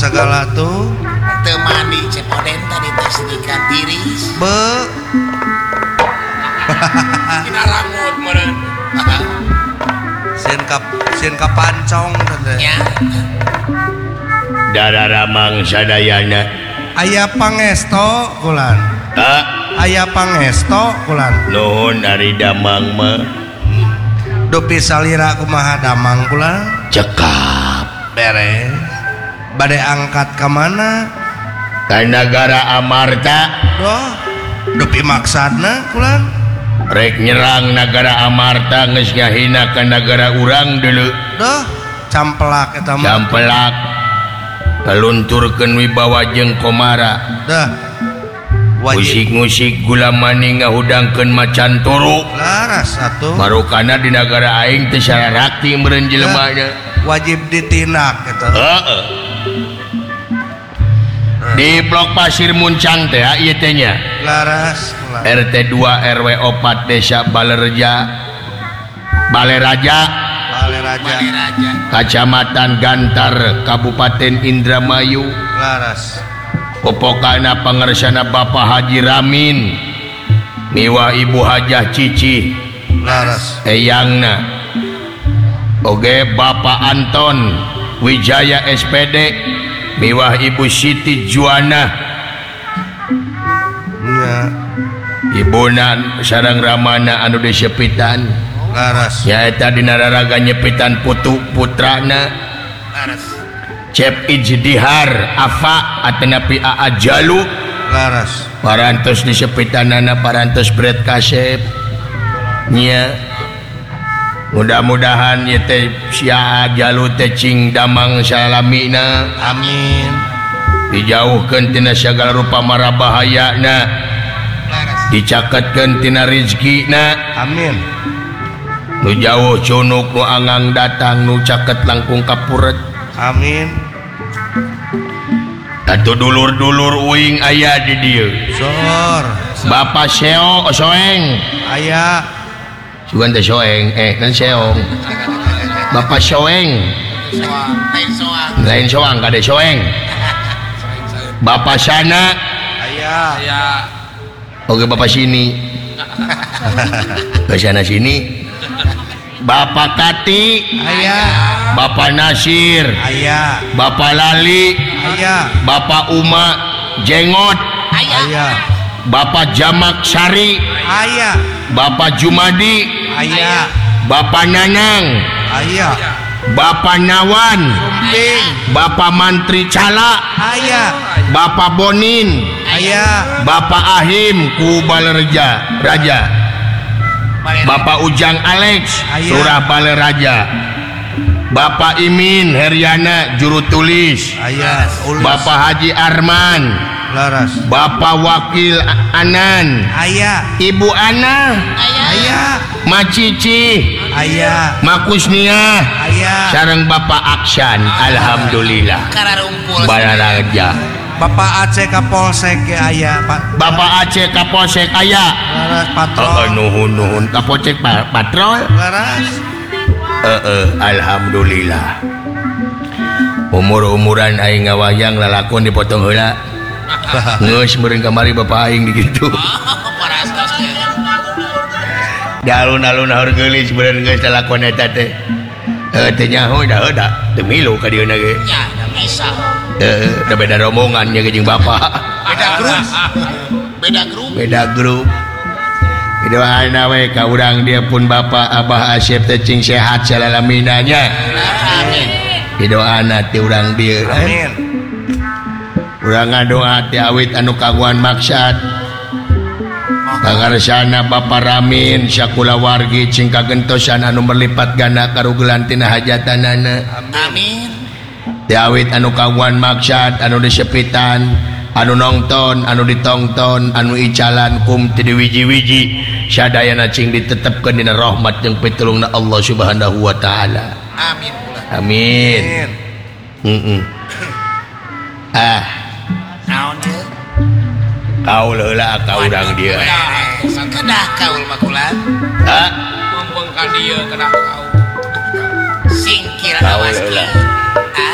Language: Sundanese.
segala tuh temani cepoden tadi tes nikah tiris Kita rambut meren. sin kapancong ya Dararamang sadayana aya pangesto kulan aya pangesto kulan nuhun ari damang mah dupi salira kumaha damang kulan cekap beres bade angkat ke mana ka negara Amarta doh dupi maksudna kulan rek nyerang negara Amarta geus ngahina ka negara urang deuleu doh campelak eta mah campelak kalunturkeun wibawa jeung komara dah wajib musik-musik gula mani ngahudangkeun macan turu laras atuh marukana di negara aing teu sararakti meureun jelemanya wajib ditindak eta heeh di blok Pasir Muncang teh ieu teh nya laras kulan RT 2 RW 4 Desa Baleraja Baleraja Kacamatan Gantar Kabupaten Indramayu laras popokana pangersana Bapak Haji Ramin miwah Ibu Hajah Cici laras eyangna oge Bapak Anton Wijaya SPD miwah Ibu Siti Juana nya ibuna sareng ramana anu disepitan laras nyaeta dina raraga nyepitan putu putrana Cep Ijdihar Afa Atenapi Aa Jalu laras parantos disepitanana parantos Bret Kasep nya mudah-mudahan ieu teh sia Jalu teh cing damang salamina amin dijauhkeun tina sagala rupa mara bahayana dicaketkeun tina rezekina amin nu jauh cunuk nu angang datang nu caket langkung kapuret amin atuh dulur-dulur uing aya di dieu sor Bapak Seo Soeng aya sugan teh Soeng kan Seong Bapak Soeng lain Soang kade Soeng Bapak Sana aya Ya, oke Bapak sini ke sana sini Bapak Kati aya Bapak Nasir aya Bapak Lali aya Bapak Uma Jengot aya Bapak Jamak Sari aya Bapak Jumadi aya Bapak Nanang aya Bapak Nawan Sumping Bapak Mantri Cala aya Bapak Bonin aya Bapak Ahim ku Baleraja Raja Bapak Ujang Alex Aya. Surah Baleraja Bapak Imin Heriana Juru Tulis aya ulis Bapak Haji Arman laras Bapak Wakil Anan aya Ibu Ana aya Ma Cici aya Ma Kusnia aya sareng Bapak Aksan alhamdulillah kararumpul Baleraja Bapak Aceh Kapolsek ge aya Pak Bapak Aceh Kapolsek aya laras patrol nuhun Kapolsek patrol laras alhamdulillah umur-umuran aing ngawayang lalakon dipotong heula geus meureun kamari bapak aing dikitu da alun-alun haur geulis meureun geus lalakon eta teh teh nyaho da teu milu ka dieuna ge ya da bisa da beda rombongan nya jeung bapak beda grup Doana we ka urang dia pun Bapak Abah Asyep teh cing sehat salalaminanya. amin Doana ti urang dieu. amin Urang ngadoa ti awit anu kagungan maksad. Pangarsana Bapak Ramin sakula wargi cing kagentosan anu merlipat ganda karugelan tina hajatanana. amin Ti awit anu kagungan maksad anu disepitan anu nongton anu ditongton anu icalan kum ti diwiji-wiji sadayana cing ditetepkeun dina rahmat jeung pitulungna Allah Subhanahu wa taala amin amin naon teh kaul heula ka urang dieu kedah kaul makulan mumpung ka dieu kedah kau. singkir Kaul awas heula.